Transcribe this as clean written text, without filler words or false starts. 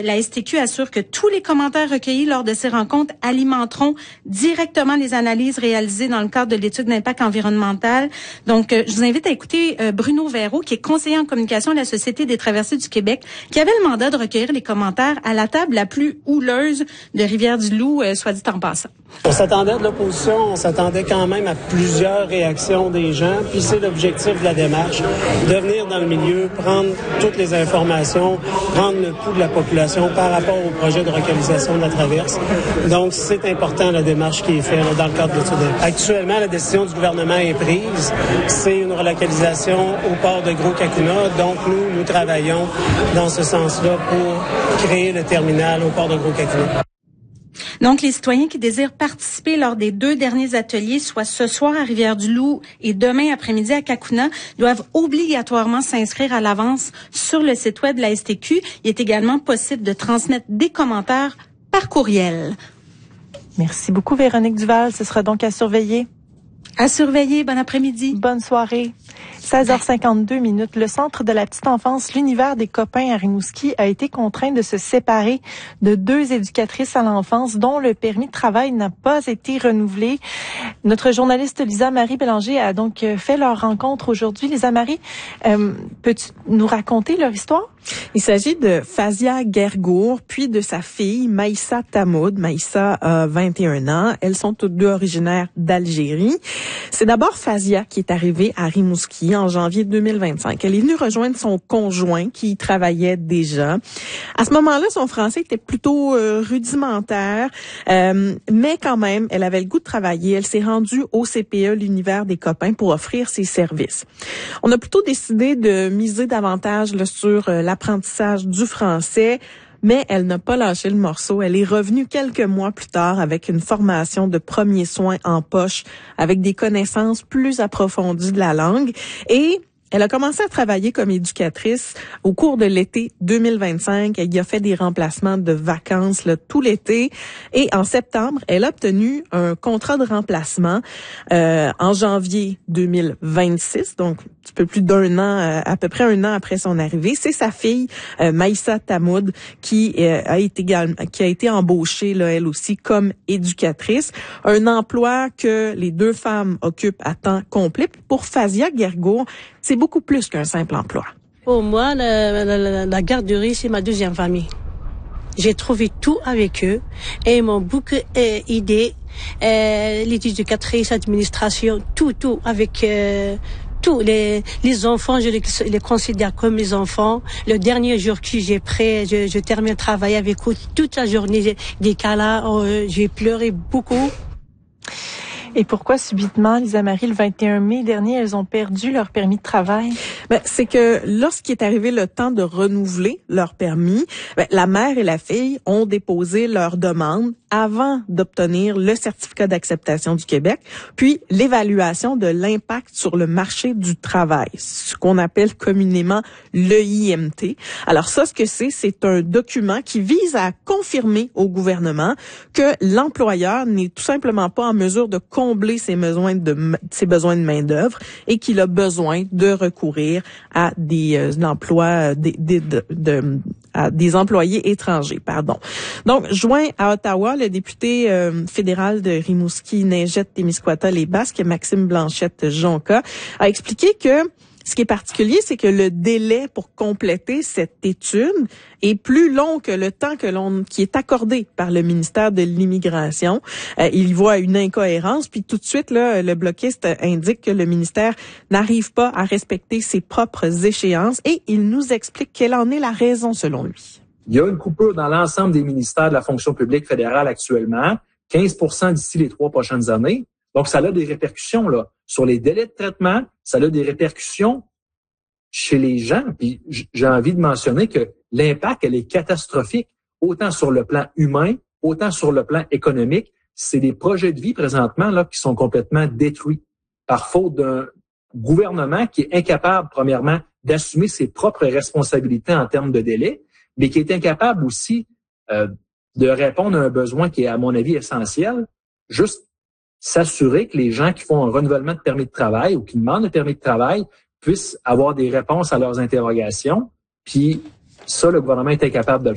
la STQ assure que tous les commentaires recueillis lors de ces rencontres alimenteront directement les analyses réalisées dans le cadre de l'étude d'impact environnemental. Donc, je vous invite à écouter Bruno Verreau, qui est conseiller en communication de la Société des traversées du Québec, qui avait le mandat de recueillir les commentaires à la table la plus houleuse de Rivière-du-Loup, soit dit en passant. On s'attendait de l'opposition, on s'attendait quand même à plusieurs réactions des gens, puis c'est l'objectif de la démarche, de venir dans le milieu, prendre toutes les informations, prendre le pouls de la population par rapport au projet de relocalisation de la traverse. Donc, c'est important la démarche qui est faite dans le cadre de l'étude. Actuellement, la décision du gouvernement est prise. C'est une relocalisation au port de Gros-Cacuna. Donc, nous travaillons dans ce sens-là pour créer le terminal au port de Gros-Cacuna. Donc, les citoyens qui désirent participer lors des 2 derniers ateliers, soit ce soir à Rivière-du-Loup et demain après-midi à Cacuna, doivent obligatoirement s'inscrire à l'avance sur le site web de la STQ. Il est également possible de transmettre des commentaires par courriel. Merci beaucoup, Véronique Duval. Ce sera donc à surveiller. À surveiller. Bon après-midi. Bonne soirée. 16h52 minutes. Le Centre de la petite enfance, l'univers des copains à Rimouski, a été contraint de se séparer de 2 éducatrices à l'enfance dont le permis de travail n'a pas été renouvelé. Notre journaliste Lisa-Marie Bélanger a donc fait leur rencontre aujourd'hui. Lisa-Marie, peux-tu nous raconter leur histoire? Il s'agit de Fazia Gergour, puis de sa fille Maïssa Tamoud. Maïssa a 21 ans. Elles sont toutes 2 originaires d'Algérie. C'est d'abord Fazia qui est arrivée à Rimouski en janvier 2025. Elle est venue rejoindre son conjoint qui y travaillait déjà. À ce moment-là, son français était plutôt rudimentaire, mais quand même, elle avait le goût de travailler. Elle s'est rendue au CPE, l'univers des copains, pour offrir ses services. On a plutôt décidé de miser davantage sur l'apprentissage du français, mais elle n'a pas lâché le morceau. Elle est revenue quelques mois plus tard avec une formation de premiers soins en poche, avec des connaissances plus approfondies de la langue, et elle a commencé à travailler comme éducatrice au cours de l'été 2025. Elle y a fait des remplacements de vacances tout l'été. Et en septembre, elle a obtenu un contrat de remplacement en janvier 2026, donc un petit peu plus d'1 an, à peu près 1 an après son arrivée. C'est sa fille, Maïssa Tamoud, qui a été embauchée, là, elle aussi, comme éducatrice. Un emploi que les 2 femmes occupent à temps complet. Pour Fazia Gergour, c'est beaucoup plus qu'un simple emploi. Pour moi, la garderie, c'est ma 2e famille. J'ai trouvé tout avec eux et ils m'ont beaucoup aidé. L'éducatrice, l'administration, tout avec tous les enfants, je les considère comme mes enfants. Le dernier jour que j'ai pris, je termine le travail avec eux toute la journée. Des câlins, j'ai pleuré beaucoup. Et pourquoi subitement, Lisa-Marie, le 21 mai dernier, elles ont perdu leur permis de travail? C'est que lorsqu'il est arrivé le temps de renouveler leur permis, la mère et la fille ont déposé leur demande avant d'obtenir le certificat d'acceptation du Québec, puis l'évaluation de l'impact sur le marché du travail, ce qu'on appelle communément l'EIMT. Alors ça, ce que c'est un document qui vise à confirmer au gouvernement que l'employeur n'est tout simplement pas en mesure de combler ses besoins de main-d'œuvre et qu'il a besoin de recourir à des emplois à des employés étrangers, Donc, joint à Ottawa, le député fédéral de Rimouski, Neigette-Témiscouata-les-Basques, Maxime Blanchette-Jonca, a expliqué que ce qui est particulier, c'est que le délai pour compléter cette étude est plus long que le temps qui est accordé par le ministère de l'Immigration. Il y voit une incohérence, puis tout de suite, là, le bloquiste indique que le ministère n'arrive pas à respecter ses propres échéances et il nous explique quelle en est la raison selon lui. Il y a une coupure dans l'ensemble des ministères de la fonction publique fédérale actuellement, 15% d'ici les 3 prochaines années. Donc, ça a des répercussions là sur les délais de traitement, ça a des répercussions chez les gens. Puis j'ai envie de mentionner que l'impact, elle est catastrophique, autant sur le plan humain, autant sur le plan économique. C'est des projets de vie présentement là qui sont complètement détruits par faute d'un gouvernement qui est incapable, premièrement, d'assumer ses propres responsabilités en termes de délai, mais qui est incapable aussi de répondre à un besoin qui est, à mon avis, essentiel. Juste s'assurer que les gens qui font un renouvellement de permis de travail ou qui demandent un permis de travail puissent avoir des réponses à leurs interrogations. Puis ça, le gouvernement est incapable de le